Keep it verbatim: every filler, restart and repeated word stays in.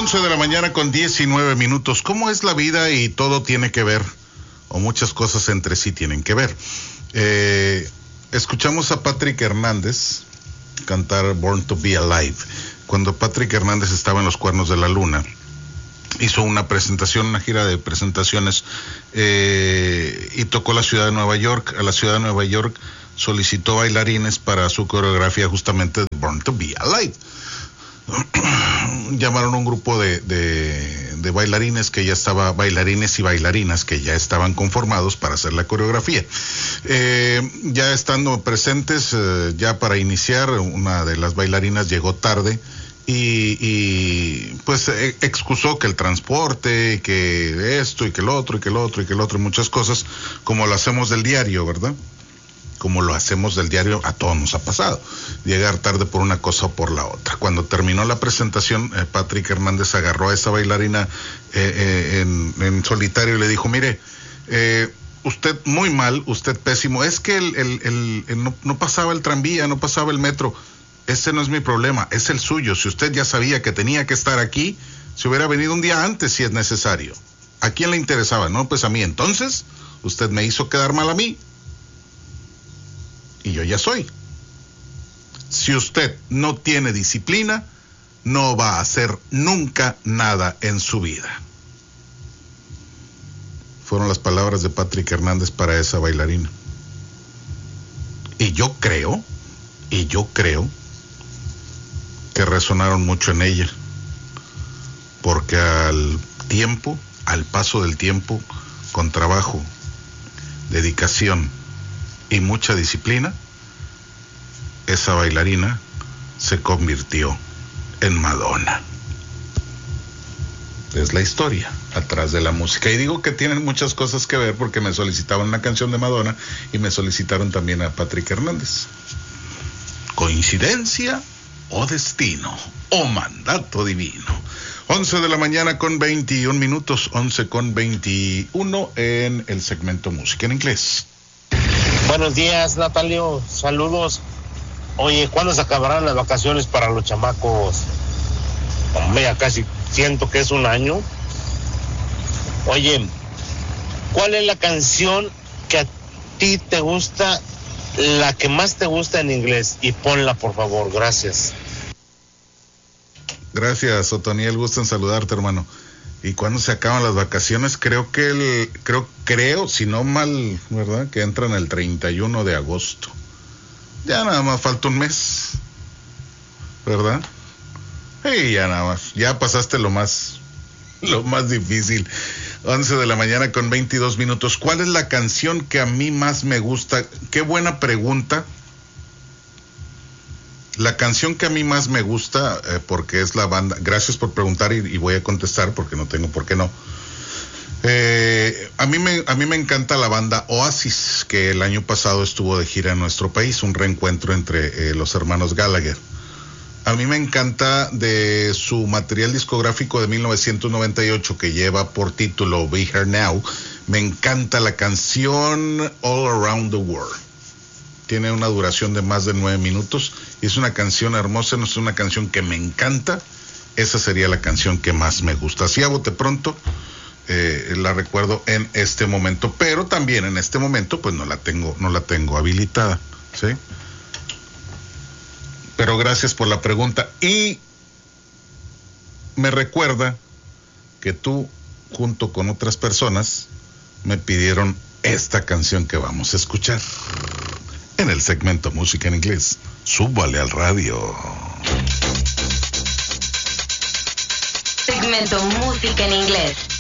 once de la mañana con diecinueve minutos. ¿Cómo es la vida y todo tiene que ver? O muchas cosas entre sí tienen que ver. Eh, escuchamos a Patrick Hernández cantar Born to Be Alive. Cuando Patrick Hernández estaba en los Cuernos de la Luna, hizo una presentación, una gira de presentaciones eh, y tocó la ciudad de Nueva York. A la ciudad de Nueva York solicitó bailarines para su coreografía justamente de Born to Be Alive. Llamaron a un grupo de, de, de bailarines que ya estaba, bailarines y bailarinas que ya estaban conformados para hacer la coreografía. Eh, ya estando presentes, eh, ya para iniciar, una de las bailarinas llegó tarde y, y pues eh, excusó que el transporte, que esto y que el otro y que el otro y que el otro y muchas cosas, como lo hacemos del diario, ¿verdad? Como lo hacemos del diario, a todos nos ha pasado, llegar tarde por una cosa o por la otra. Cuando terminó la presentación, eh, Patrick Hernández agarró a esa bailarina eh, eh, en, en solitario y le dijo, mire, eh, usted muy mal, usted pésimo, es que el, el, el, el no, no pasaba el tranvía, no pasaba el metro, ese no es mi problema, es el suyo. Si usted ya sabía que tenía que estar aquí, se hubiera venido un día antes si es necesario. ¿A quién le interesaba? No, pues a mí. Entonces, usted me hizo quedar mal a mí. Y yo ya soy. Si usted no tiene disciplina, no va a hacer nunca nada en su vida. Fueron las palabras de Patrick Hernández para esa bailarina. Y yo creo, y yo creo que resonaron mucho en ella. Porque al tiempo, al paso del tiempo, con trabajo, dedicación y mucha disciplina, esa bailarina se convirtió en Madonna. Es la historia atrás de la música. Y digo que tienen muchas cosas que ver porque me solicitaban una canción de Madonna y me solicitaron también a Patrick Hernández. ¿Coincidencia o destino o mandato divino? once de la mañana con veintiún minutos, once con veintiuno en el segmento Música en Inglés. Buenos días, Natalio. Saludos. Oye, ¿cuándo se acabarán las vacaciones para los chamacos? Hombre, ya casi siento que es un año. Oye, ¿cuál es la canción que a ti te gusta, la que más te gusta en inglés? Y ponla, por favor. Gracias. Gracias, Otoniel. Gusto en saludarte, hermano. ¿Y cuándo se acaban las vacaciones? Creo que el, creo, creo, si no mal, ¿verdad? Que entran el treinta y uno de agosto. Ya nada más falta un mes, ¿verdad? Y ya nada más, ya pasaste lo más, lo más difícil. once de la mañana con veintidós minutos. ¿Cuál es la canción que a mí más me gusta? Qué buena pregunta. La canción que a mí más me gusta, eh, porque es la banda, gracias por preguntar y, y voy a contestar porque no tengo por qué no. Eh, a mí me, a mí me encanta la banda Oasis, que el año pasado estuvo de gira en nuestro país, un reencuentro entre eh, los hermanos Gallagher. A mí me encanta de su material discográfico de mil novecientos noventa y ocho que lleva por título Be Here Now, me encanta la canción All Around the World. Tiene una duración de más de nueve minutos y es una canción hermosa, no es una canción que me encanta. Esa sería la canción que más me gusta. Así a bote pronto eh, la recuerdo en este momento, pero también en este momento pues no la tengo, no la tengo habilitada, ¿sí? Pero gracias por la pregunta y me recuerda que tú junto con otras personas me pidieron esta canción que vamos a escuchar en el segmento Música en Inglés. Súbale al radio. Segmento Música en Inglés.